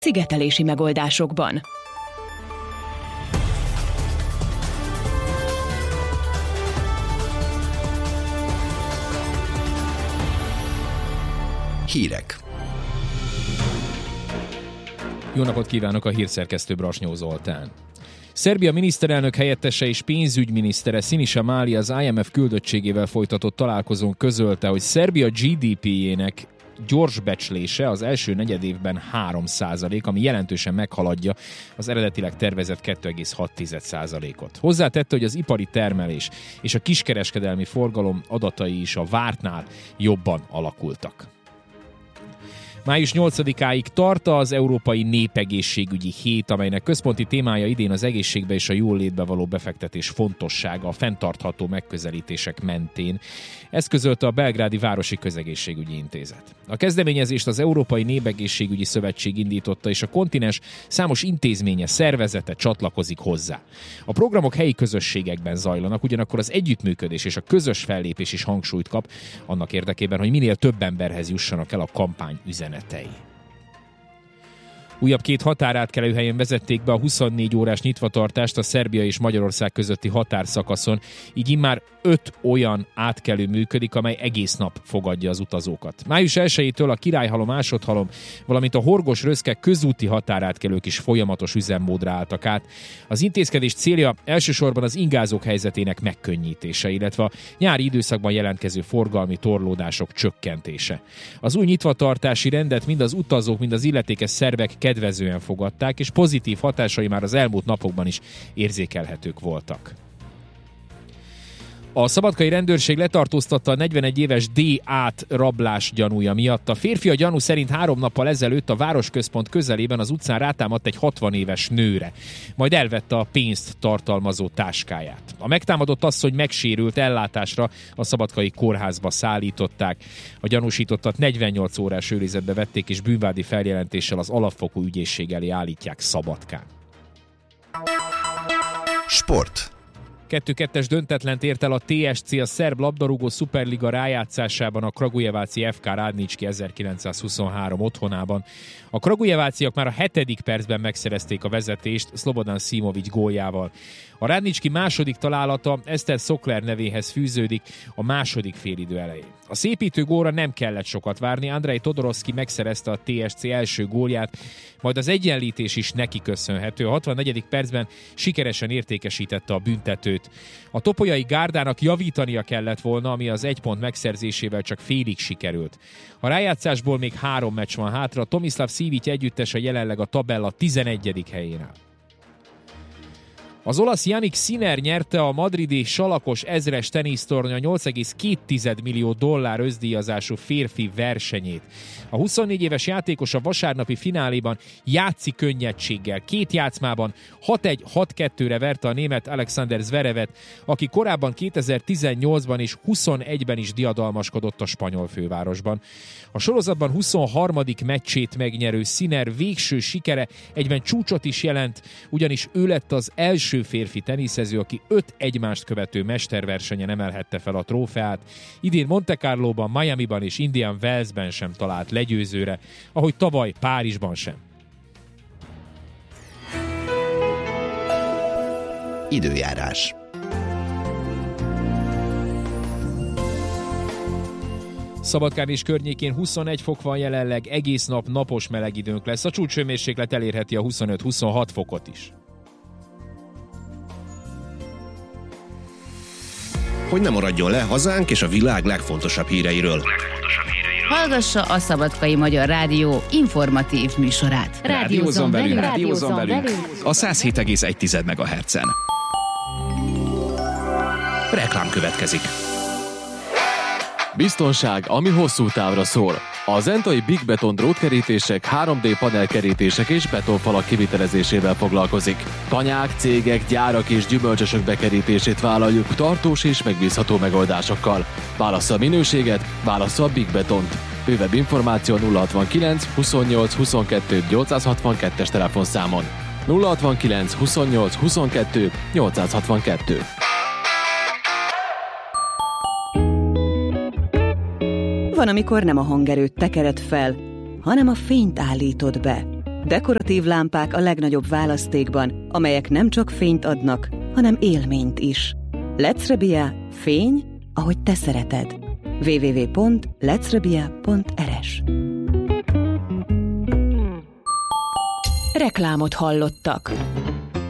szigetelési megoldásokban. Hírek. Jó napot kívánok, a hírszerkesztő Brasnyó Zoltán. Szerbia miniszterelnök helyettese és pénzügyminisztere Sinisa Mali az IMF küldöttségével folytatott találkozón közölte, hogy Szerbia GDP-jének gyors becslése az első negyedévben 3%, ami jelentősen meghaladja az eredetileg tervezett 2,6%-ot. Hozzátette, hogy az ipari termelés és a kiskereskedelmi forgalom adatai is a vártnál jobban alakultak. Május 8-áig tart az Európai Népegészségügyi Hét, amelynek központi témája idén az egészségbe és a jólétbe való befektetés fontossága a fenntartható megközelítések mentén. Ezt közölte a Belgrádi Városi Közegészségügyi Intézet. A kezdeményezést az Európai Népegészségügyi Szövetség indította, és a kontinens számos intézménye, szervezete csatlakozik hozzá. A programok helyi közösségekben zajlanak, ugyanakkor az együttműködés és a közös fellépés is hangsúlyt kap, annak érdekében, hogy minél több emberhez jussanak el a kampány üzenetei. Újabb 2 határátkelőhelyen vezették be a 24 órás nyitvatartást a Szerbia és Magyarország közötti határszakaszon, így immár 5 olyan átkelő működik, amely egész nap fogadja az utazókat. Május 1-től a Királyhalom, Másodhalom, valamint a Horgos-Röszke közúti határátkelők is folyamatos üzemmódra álltak át. Az intézkedés célja elsősorban az ingázók helyzetének megkönnyítése, illetve a nyári időszakban jelentkező forgalmi torlódások csökkentése. Az új nyitvatartási rendet mind az utazók, mind az illetékes szervek kedvezően fogadták, és pozitív hatásai már az elmúlt napokban is érzékelhetők voltak. A szabadkai rendőrség letartóztatta a 41 éves D.A.-t rablás gyanúja miatt. A férfi a gyanú szerint 3 nappal ezelőtt a városközpont közelében az utcán rátámadt egy 60 éves nőre, majd elvette a pénzt tartalmazó táskáját. A megtámadott asszony megsérült, ellátásra a szabadkai kórházba szállították. A gyanúsítottat 48 órás őrizetbe vették, és bűnvádi feljelentéssel az alapfokú ügyészség elé állítják Szabadkán. Sport. 2-2-es döntetlent ért el a TSC a szerb labdarúgó szuperliga rájátszásában a Kragujeváci FK Rádnicski 1923 otthonában. A kragujeváciak már a 7. percben megszerezték a vezetést Slobodan Simovic góljával. A Rádnicski második találata Eszter Szokler nevéhez fűződik a második félidő elején. A szépítő gólra nem kellett sokat várni, Andrei Todorovszki megszerezte a TSC első gólját, majd az egyenlítés is neki köszönhető. A 64. percben sikeresen értékesítette a büntetőt. A topolyai gárdának javítania kellett volna, ami az 1 pont megszerzésével csak félig sikerült. A rájátszásból még 3 meccs van hátra, Tomislav Sivic együttese jelenleg a tabella 11. helyén áll. Az olasz Jannik Sinner nyerte a madridi salakos ezres tenisztornya $8,2 millió összdíjazású férfi versenyét. A 24 éves játékos a vasárnapi fináléban játszik könnyedséggel. 2 játszmában 6-1-6-2-re verte a német Alexander Zverevet, aki korábban 2018-ban és 21-ben is diadalmaskodott a spanyol fővárosban. A sorozatban 23. meccsét megnyerő Sinner végső sikere egyben csúcsot is jelent, ugyanis ő lett az első férfi teniszező, aki 5 egymást követő mesterversenyen emelhette fel a trófeát. Idén Monte Carlóban, Miamiban és Indian Wellsben sem talált legyőzőre, ahogy tavaly Párizsban sem. Időjárás. Szabadkán és környékén 21 fok van jelenleg, egész nap napos meleg időnk lesz. A csúcshőmérséklet elérheti a 25-26 fokot is. Hogy ne maradjon le hazánk és a világ legfontosabb híreiről. Hallgassa a Szabadkai Magyar Rádió informatív műsorát. Rádiózzon velünk a 107,1 MHz-en. Reklám következik. Biztonság, ami hosszú távra szól. A zentai Big Beton drótkerítések, 3D panelkerítések és betonfalak kivitelezésével foglalkozik. Tanyák, cégek, gyárak és gyümölcsösök bekerítését vállaljuk tartós és megbízható megoldásokkal. Válassza a minőséget, válassza a Big Betont. Bővebb információ 069 28 22 862-es telefonszámon. 069 28 22 862. Van, amikor nem a hangerőt tekered fel, hanem a fényt állítod be. Dekoratív lámpák a legnagyobb választékban, amelyek nem csak fényt adnak, hanem élményt is. Lecrebia, fény, ahogy te szereted. www.lecrebia.rs. Reklámot hallottak.